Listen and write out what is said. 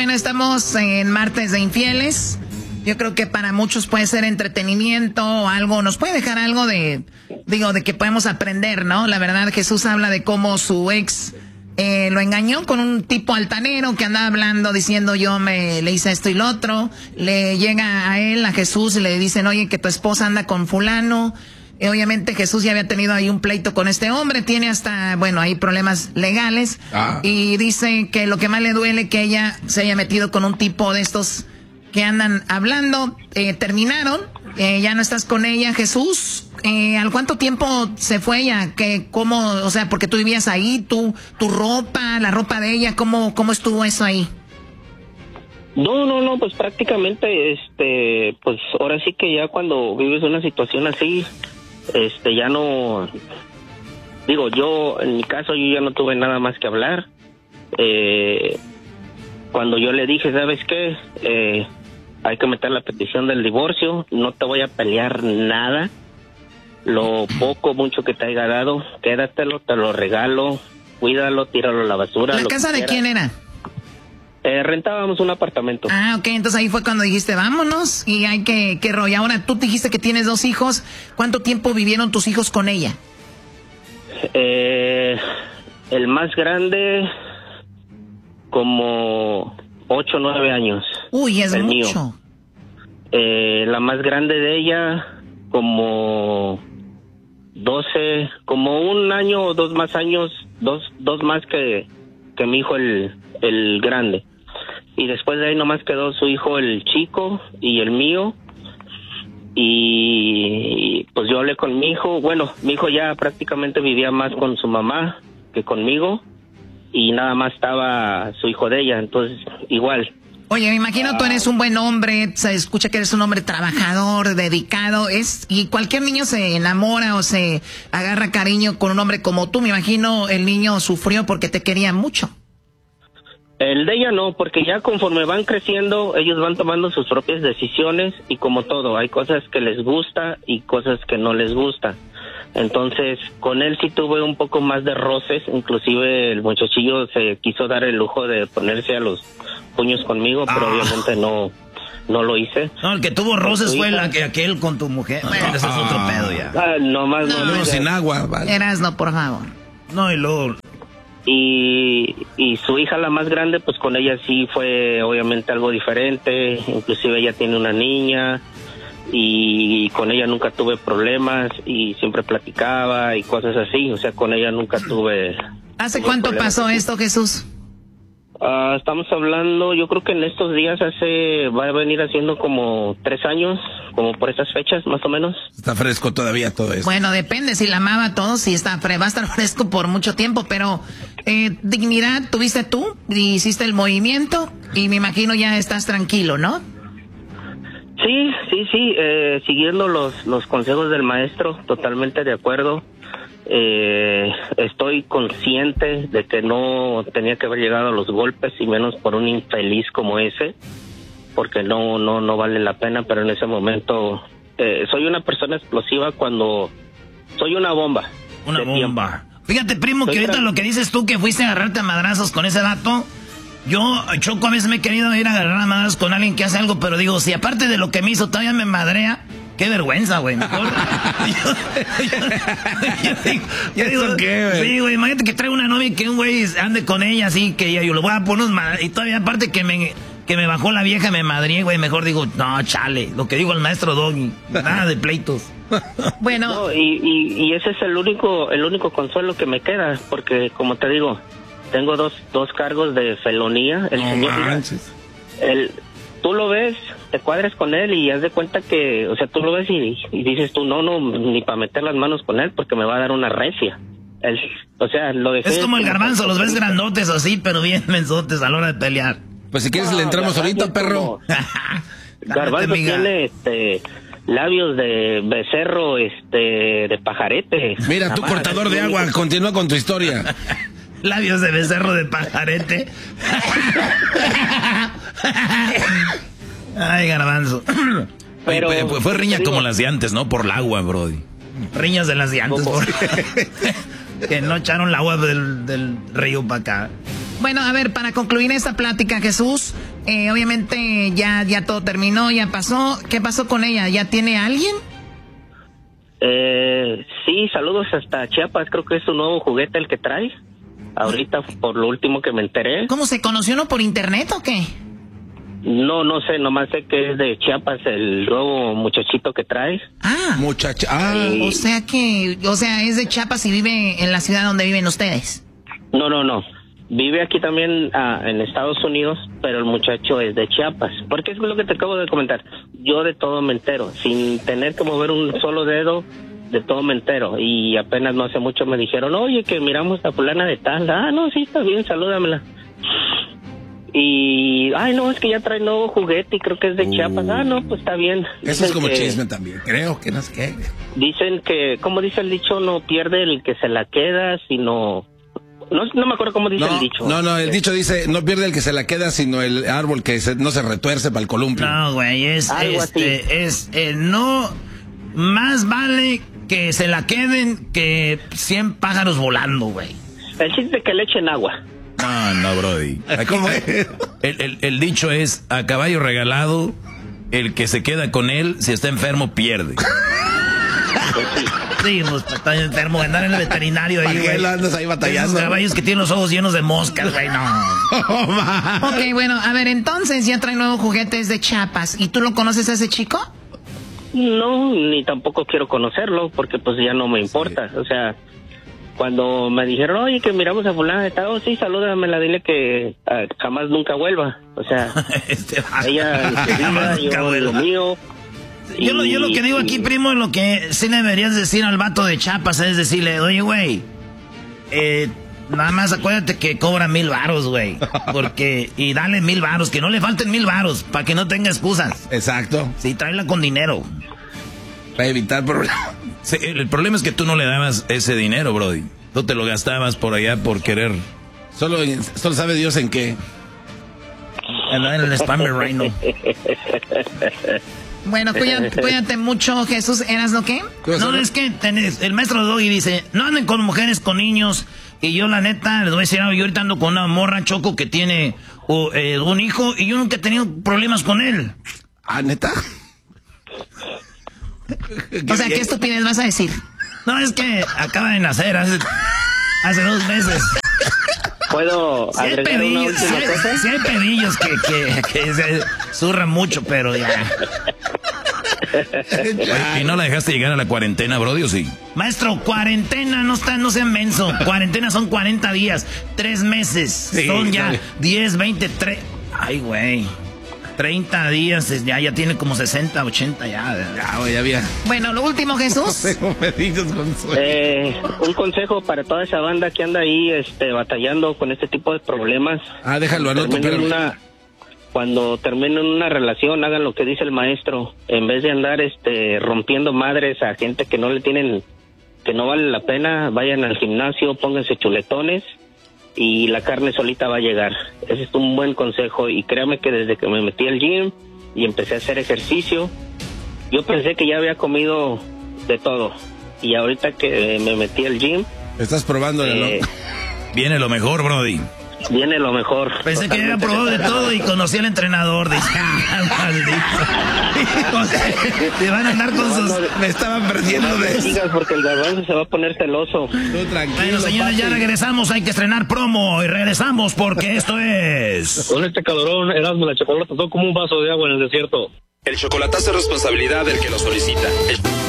bueno, estamos en Martes de Infieles. Yo creo que para muchos puede ser entretenimiento o algo, nos puede dejar algo de que podemos aprender, ¿no? La verdad, Jesús habla de cómo su ex lo engañó con un tipo altanero que andaba hablando, diciendo le hice esto y lo otro. Le llega a Jesús, y le dicen, oye, que tu esposa anda con fulano. Obviamente Jesús ya había tenido ahí un pleito con este hombre, tiene hasta, hay problemas legales. Y dice que lo que más le duele que ella se haya metido con un tipo de estos que andan hablando. Terminaron, ya no estás con ella, Jesús. ¿Al cuánto tiempo se fue ella? Porque tú vivías ahí, tu ropa, la ropa de ella, ¿cómo estuvo eso ahí? No, pues prácticamente, pues ahora sí que ya cuando vives una situación así, ya no, yo, en mi caso, yo ya no tuve nada más que hablar. Cuando yo le dije, ¿sabes qué? Hay que meter la petición del divorcio, no te voy a pelear nada. Lo poco, mucho que te haya dado, quédatelo, te lo regalo, cuídalo, tíralo a la basura. ¿La casa de quién era? Rentábamos un apartamento. Ok, entonces ahí fue cuando dijiste, vámonos, y hay que rollo. Ahora, tú dijiste que tienes 2 hijos, ¿cuánto tiempo vivieron tus hijos con ella? El más grande, como 8 o 9 años. Uy, es mucho. Mío. La más grande de ella, como 12, como 1 año o 2 más años, dos más que mi hijo el grande. Y después de ahí nomás quedó su hijo el chico y el mío. Y pues yo hablé con mi hijo. Bueno, mi hijo ya prácticamente vivía más con su mamá que conmigo. Y nada más estaba su hijo de ella, entonces igual. Oye, me imagino tú eres un buen hombre, se escucha que eres un hombre trabajador, dedicado, y cualquier niño se enamora o se agarra cariño con un hombre como tú. Me imagino el niño sufrió porque te quería mucho. El de ella no, porque ya conforme van creciendo, ellos van tomando sus propias decisiones, y como todo, hay cosas que les gusta y cosas que no les gusta. Entonces, con él sí tuve un poco más de roces, inclusive el muchachillo se quiso dar el lujo de ponerse a los puños conmigo, pero obviamente no lo hice. No, el que tuvo roces fue aquel con tu mujer. Bueno, ese es otro pedo ya. No, sin agua, vale. Erasno, por favor. No, y luego... Y su hija, la más grande, pues con ella sí fue obviamente algo diferente. Inclusive ella tiene una niña, y con ella nunca tuve problemas, y siempre platicaba y cosas así. O sea, con ella nunca tuve... ¿Hace cuánto pasó esto, Jesús? Estamos hablando, yo creo que en estos días va a venir haciendo como 3 años, como por esas fechas, más o menos. Está fresco todavía todo eso. Bueno, depende, si la amaba todo, si va a estar fresco por mucho tiempo, pero dignidad tuviste tú, hiciste el movimiento, y me imagino ya estás tranquilo, ¿no? Sí, siguiendo los consejos del maestro, totalmente de acuerdo. Estoy consciente de que no tenía que haber llegado a los golpes, y menos por un infeliz como ese, porque no vale la pena. Pero en ese momento soy una persona explosiva cuando soy una bomba. Una bomba. Fíjate, primo, que ahorita lo que dices tú, que fuiste a agarrarte a madrazos con ese vato. Choco, a veces me he querido ir a agarrar a madrazos con alguien que hace algo, pero digo, si aparte de lo que me hizo todavía me madrea, qué vergüenza, güey. Mejor. yo digo, ¿qué, güey? Sí, güey, imagínate que traiga una novia y que un güey ande con ella así, que yo lo voy a poner y todavía aparte que me bajó la vieja, me madrié, güey. Mejor digo, no, chale, lo que digo al maestro Doggy, nada de pleitos. Bueno. No, y ese es el único consuelo que me queda, porque como te digo, tengo dos cargos de felonía. El señor, tú lo ves, te cuadras con él y haz de cuenta que, o sea, tú lo ves y dices tú, no, ni para meter las manos con él porque me va a dar una recia. O sea, lo dejé. Es como el Garbanzo, los ves grandotes así, pero bien mensotes a la hora de pelear. Pues si quieres le entramos ahorita, perro. Garbanzo tiene labios de becerro, de pajarete. Mira, tú cortador de agua, continúa con tu historia. Labios de becerro de pajarete. Ay, Garbanzo. Pero pues fue riña como las de antes, ¿no? Por el agua, brody. Riñas de las de antes, que no echaron el agua del río para acá. Bueno, a ver, para concluir esta plática, Jesús, Obviamente ya todo terminó, ya pasó. ¿Qué pasó con ella? ¿Ya tiene a alguien? Sí, saludos hasta Chiapas. Creo que es un nuevo juguete el que trae. Ahorita, por lo último que me enteré. ¿Cómo se conoció, no por internet o qué? No sé, nomás sé que es de Chiapas el nuevo muchachito que trae. O sea, es de Chiapas y vive en la ciudad donde viven ustedes. No. Vive aquí también en Estados Unidos, pero el muchacho es de Chiapas. Porque es lo que te acabo de comentar. Yo de todo me entero, sin tener que mover un solo dedo, de todo me entero. Y apenas no hace mucho me dijeron, oye, que miramos a fulana de tal. No, sí, está bien, salúdamela. Y, no, es que ya trae nuevo juguete y creo que es de Chiapas. No, pues está bien. Eso es como chisme también, creo que no sé qué. Dicen que, como dice el dicho, no pierde el que se la queda, sino... No me acuerdo cómo dice el dicho. No, el dicho dice, no pierde el que se la queda, sino el árbol que no se retuerce para el columpio. No, güey, no, más vale que se la queden que 100 pájaros volando, güey. El chiste es que le echen agua. No, Brody. ¿Cómo? El dicho es, a caballo regalado, el que se queda con él, si está enfermo, pierde. Sí, pues está enfermo, andar en el veterinario ahí, güey. Andas ahí batallando? Esos caballos que tienen los ojos llenos de moscas, güey, no. Ok, bueno, a ver, entonces ya trae nuevos juguetes de Chiapas. ¿Y tú lo conoces a ese chico? No, ni tampoco quiero conocerlo, porque pues ya no me importa. O sea, cuando me dijeron, oye, que miramos a fulana de tal, sí, salúdamela, dile que jamás nunca vuelva. O sea, ella yo lo mío. Yo lo que digo aquí, primo, lo que sí le deberías decir al vato de Chiapas es decirle, oye, güey, nada más acuérdate que cobra 1,000 varos, güey. Y dale 1,000 varos, que no le falten 1,000 varos, para que no tenga excusas. Exacto. Sí, tráela con dinero. Para evitar problemas. Sí, el problema es que tú no le dabas ese dinero, Brody. Tú te lo gastabas por allá por querer. Solo sabe Dios en qué. En el Spammer Rhino. Bueno, cuídate mucho, Jesús. ¿Eras lo qué? No, es que el maestro Doggy dice, no anden con mujeres, con niños. Y yo, la neta, les voy a decir algo. Yo ahorita ando con una morra, Choco, que tiene un hijo. Y yo nunca he tenido problemas con él. ¿Neta? O sea, ¿qué estupidez vas a decir? No, es que acaba de nacer hace 2 meses. ¿Puedo agregar una última cosa? Sí hay pedillos que se zurran mucho, pero ya. ¿Y no la dejaste llegar a la cuarentena, Brody, o sí? Maestro, cuarentena no sean menso. Cuarentena son 40 días, 3 meses. Sí, son ya 10, 20, 3. Ay, güey. 30 días, ya tiene como 60, 80 ya. Güey, ya había. Bueno, lo último, Jesús. Un consejo para toda esa banda que anda ahí batallando con este tipo de problemas. Déjalo, anoto. Cuando terminen una relación, hagan lo que dice el maestro. En vez de andar rompiendo madres a gente que no vale la pena, vayan al gimnasio, pónganse chuletones y la carne solita va a llegar. Ese es un buen consejo y créame que desde que me metí al gym y empecé a hacer ejercicio, yo pensé que ya había comido de todo y ahorita que me metí al gym... Estás probando Viene lo mejor, Brody. Viene lo mejor. Pensé que había probado de todo y conocí al entrenador. Dice, maldito. Te van a andar con sus... Me estaban perdiendo de eso. Porque el garbanzo se va a poner celoso. Tranquilo, bueno, señores, ya regresamos. Hay que estrenar promo y regresamos porque esto es... Con este calorón, Erasmo, la chocolate, todo como un vaso de agua en el desierto. El chocolatazo es responsabilidad del que lo solicita.